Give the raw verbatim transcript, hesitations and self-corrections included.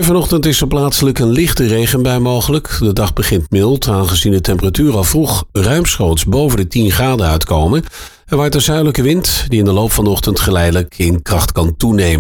Vanochtend is er plaatselijk een lichte regenbui mogelijk. De dag begint mild, aangezien de temperatuur al vroeg ruimschoots boven de tien graden uitkomen. Er waait een zuidelijke wind die in de loop van de ochtend geleidelijk in kracht kan toenemen.